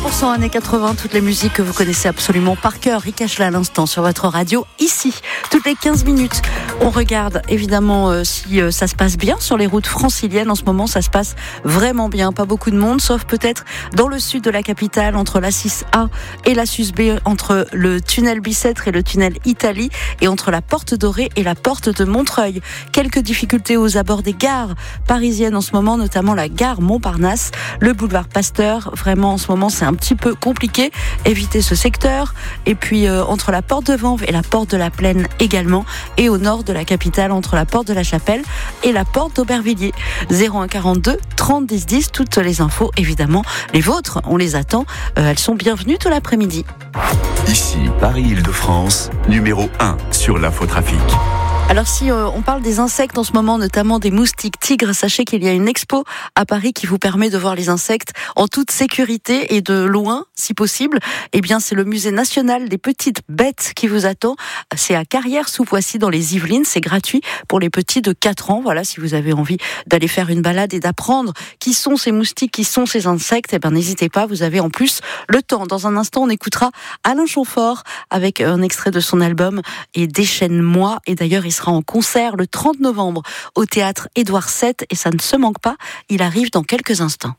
100% années 80, toutes les musiques que vous connaissez absolument par cœur. Rick Ashley à l'instant sur votre radio, ici. Toutes les 15 minutes, on regarde évidemment si ça se passe bien sur les routes franciliennes. En ce moment, ça se passe vraiment bien. Pas beaucoup de monde, sauf peut-être dans le sud de la capitale, entre la 6A et la 6B, entre le tunnel Bicêtre et le tunnel Italie, et entre la porte Dorée et la porte de Montreuil. Quelques difficultés aux abords des gares parisiennes en ce moment, notamment la gare Montparnasse, le boulevard Pasteur. Vraiment, en ce moment, c'est un petit peu compliqué. Évitez ce secteur. Et puis, entre la porte de Vanves et la porte de la Plaine également. Et au nord de la capitale, entre la porte de la Chapelle et la porte d'Aubervilliers. 01 42 30 10 10. Toutes les infos, évidemment, les vôtres, on les attend. Elles sont bienvenues tout l'après-midi. Ici, Paris-Île-de-France, numéro 1 sur l'infotrafic. Alors si on parle des insectes en ce moment, notamment des moustiques tigres, sachez qu'il y a une expo à Paris qui vous permet de voir les insectes en toute sécurité et de loin, si possible. Eh bien, c'est le musée national des petites bêtes qui vous attend. C'est à Carrières-sous-Poissy dans les Yvelines. C'est gratuit pour les petits de 4 ans. Voilà, si vous avez envie d'aller faire une balade et d'apprendre qui sont ces moustiques, qui sont ces insectes, eh ben n'hésitez pas. Vous avez en plus le temps. Dans un instant, on écoutera Alain Chamfort avec un extrait de son album Et déchaîne-moi. Et d'ailleurs, il sera en concert le 30 novembre au théâtre Édouard VII et ça ne se manque pas, il arrive dans quelques instants.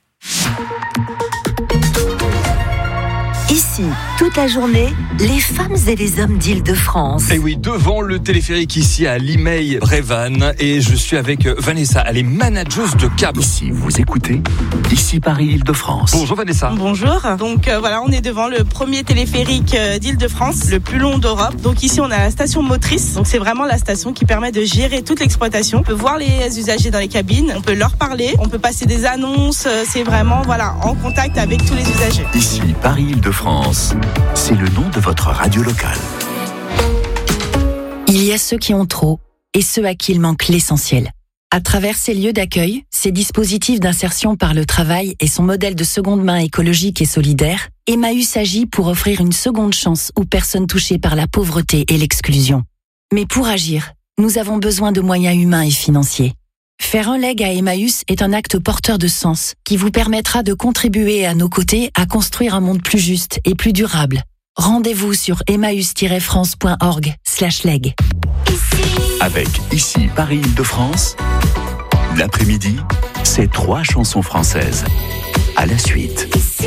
Ici, toute la journée, les femmes et les hommes d'Île-de-France. Et oui, devant le téléphérique ici à Limeil-Brévannes, et je suis avec Vanessa, elle est manageuse de cab. Ici, vous écoutez Ici Paris-Île-de-France. Bonjour Vanessa. Bonjour. Donc voilà, on est devant le premier téléphérique d'Île-de-France, le plus long d'Europe. Donc ici, on a la station motrice. Donc c'est vraiment la station qui permet de gérer toute l'exploitation. On peut voir les usagers dans les cabines, on peut leur parler, on peut passer des annonces. C'est vraiment en contact avec tous les usagers. Ici Paris-Île-de-France, c'est le nom de votre radio locale. Il y a ceux qui ont trop et ceux à qui il manque l'essentiel. À travers ces lieux d'accueil, ces dispositifs d'insertion par le travail et son modèle de seconde main écologique et solidaire, Emmaüs agit pour offrir une seconde chance aux personnes touchées par la pauvreté et l'exclusion. Mais pour agir, nous avons besoin de moyens humains et financiers. Faire un leg à Emmaüs est un acte porteur de sens qui vous permettra de contribuer à nos côtés à construire un monde plus juste et plus durable. Rendez-vous sur emmaüs-france.org/leg. Avec Ici Paris-Île-de-France, l'après-midi, c'est 3 chansons françaises. À la suite.